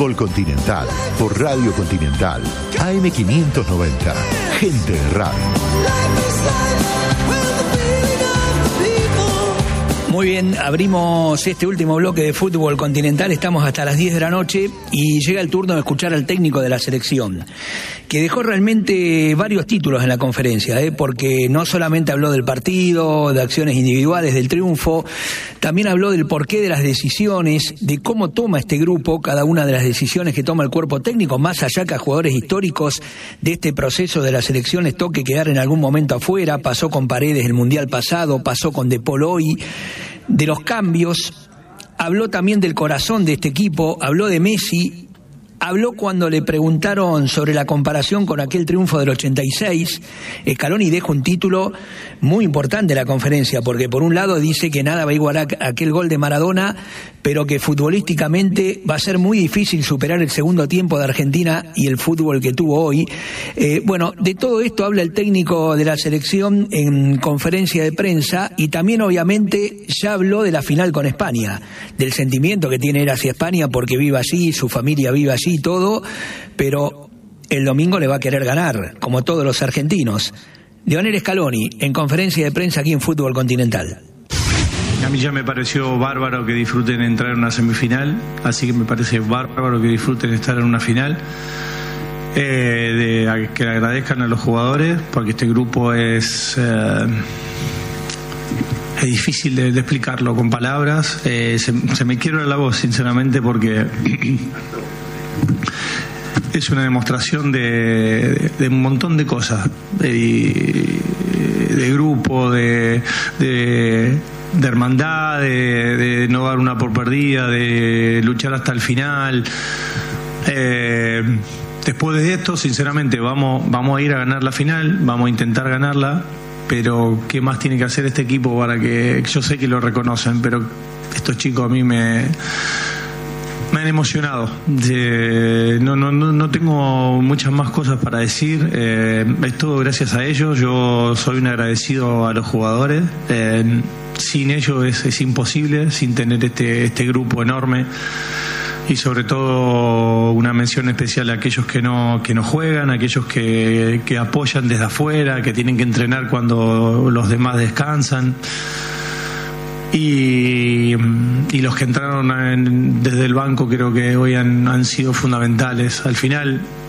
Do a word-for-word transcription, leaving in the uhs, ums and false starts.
Fútbol Continental por Radio Continental. A M quinientos noventa. Gente de radio. Muy bien, abrimos este último bloque de Fútbol Continental, estamos hasta las diez de la noche y llega el turno de escuchar al técnico de la selección, que dejó realmente varios títulos en la conferencia, ¿eh? porque no solamente habló del partido, de acciones individuales, del triunfo, también habló del porqué de las decisiones, de cómo toma este grupo cada una de las decisiones que toma el cuerpo técnico, más allá que a jugadores históricos de este proceso de la selección les toque quedar en algún momento afuera. Pasó con Paredes el Mundial pasado, pasó con De Paul hoy, de los cambios, habló también del corazón de este equipo, habló de Messi, habló cuando le preguntaron sobre la comparación con aquel triunfo del ochenta y seis. Scaloni deja un título muy importante en la conferencia, porque por un lado dice que nada va a igualar a aquel gol de Maradona, pero que futbolísticamente va a ser muy difícil superar el segundo tiempo de Argentina y el fútbol que tuvo hoy. Eh, bueno, de todo esto habla el técnico de la selección en conferencia de prensa, y también obviamente ya habló de la final con España, del sentimiento que tiene él hacia España porque vive allí, su familia vive allí y todo, pero el domingo le va a querer ganar, como todos los argentinos. Lionel Scaloni, en conferencia de prensa aquí en Fútbol Continental. A mí ya me pareció bárbaro que disfruten entrar en una semifinal, así que me parece bárbaro que disfruten estar en una final. Eh, de, que le agradezcan a los jugadores, porque este grupo es... Eh, es difícil de, de explicarlo con palabras. Eh, se, se me quiebra la voz, sinceramente, porque... es una demostración de, de un montón de cosas, de, de grupo, de, de, de hermandad, de, de no dar una por perdida, de luchar hasta el final. Eh, después de esto, sinceramente, vamos, vamos a ir a ganar la final, vamos a intentar ganarla, pero ¿qué más tiene que hacer este equipo para que... Yo sé que lo reconocen, pero estos chicos a mí me... Me han emocionado. Eh, no, no, no tengo muchas más cosas para decir. Eh, es todo gracias a ellos. Yo soy un agradecido a los jugadores. Eh, sin ellos es, es imposible, sin tener este, este grupo enorme. Y sobre todo una mención especial a aquellos que no, que no juegan, a aquellos que, que apoyan desde afuera, que tienen que entrenar cuando los demás descansan. Y, y los que entraron en, desde el banco creo que hoy han, han sido fundamentales. Al final